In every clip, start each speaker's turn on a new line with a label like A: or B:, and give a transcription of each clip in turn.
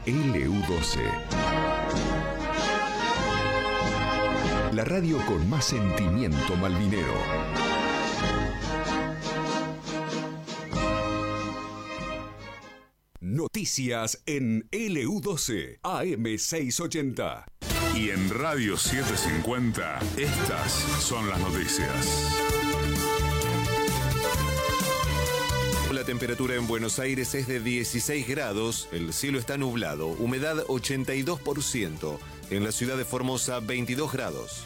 A: LU12. La radio con más sentimiento malvinero. Noticias en LU12, AM680.
B: Y en Radio 750, estas son las noticias.
C: La temperatura en Buenos Aires es de 16 grados, el cielo está nublado, humedad 82%, en la ciudad de Formosa 22 grados.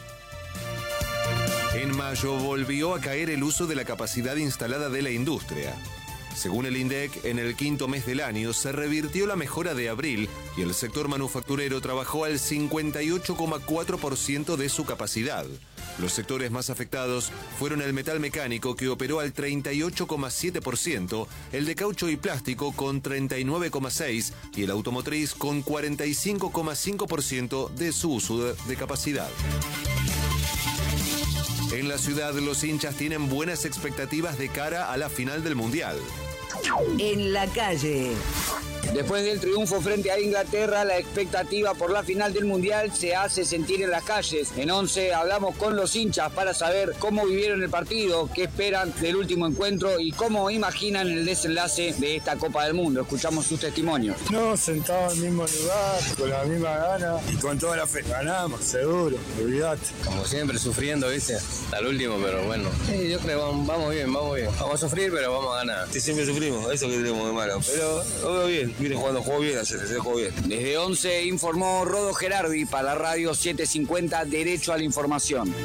C: En mayo volvió a caer el uso de la capacidad instalada de la industria. Según el INDEC, en el quinto mes del año se revirtió la mejora de abril y el sector manufacturero trabajó al 58,4% de su capacidad. Los sectores más afectados fueron el metal mecánico, que operó al 38,7%, el de caucho y plástico con 39,6% y el automotriz con 45,5% de su uso de capacidad. En la ciudad, los hinchas tienen buenas expectativas de cara a la final del Mundial.
D: En la calle.
E: Después del triunfo frente a Inglaterra, la expectativa por la final del Mundial se hace sentir en las calles. En 11 hablamos con los hinchas para saber cómo vivieron el partido, qué esperan del último encuentro y cómo imaginan el desenlace de esta Copa del Mundo. Escuchamos sus testimonios.
F: No, sentado en el mismo lugar, con la misma gana y con toda la fe. Ganamos, seguro, olvidate.
G: Como siempre, sufriendo, ¿viste? Hasta el último, pero bueno. Yo creo que vamos bien. Vamos a sufrir, pero vamos a ganar.
H: Sí, siempre sufrimos, eso que tenemos de malo. Pero lo veo bien. Miren, jugó bien ayer, se jugó bien.
E: Desde 11 informó Rodo Gerardi para Radio 750, Derecho a la Información.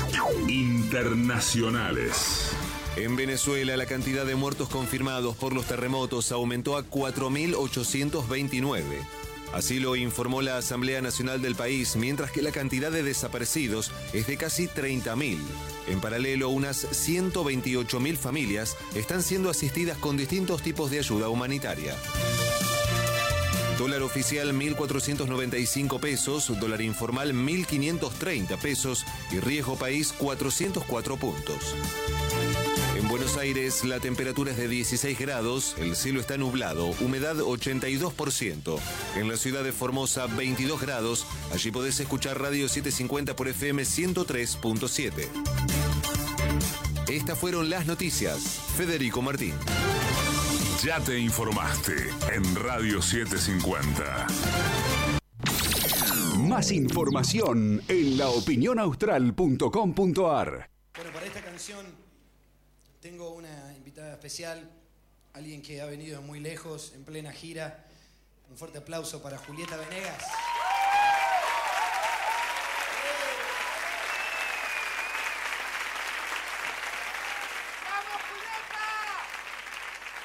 B: Internacionales.
C: En Venezuela, la cantidad de muertos confirmados por los terremotos aumentó a 4.829. Así lo informó la Asamblea Nacional del país, mientras que la cantidad de desaparecidos es de casi 30.000. En paralelo, unas 128.000 familias están siendo asistidas con distintos tipos de ayuda humanitaria. Dólar oficial 1.495 pesos, dólar informal 1.530 pesos y riesgo país 404 puntos. En Buenos Aires la temperatura es de 16 grados, el cielo está nublado, humedad 82%. En la ciudad de Formosa 22 grados, allí podés escuchar Radio 750 por FM 103.7. Estas fueron las noticias. Federico Martín.
B: Ya te informaste en Radio 750.
A: Más información en laopinionaustral.com.ar.
I: Bueno, para esta canción tengo una invitada especial, alguien que ha venido de muy lejos, en plena gira. Un fuerte aplauso para Julieta Venegas.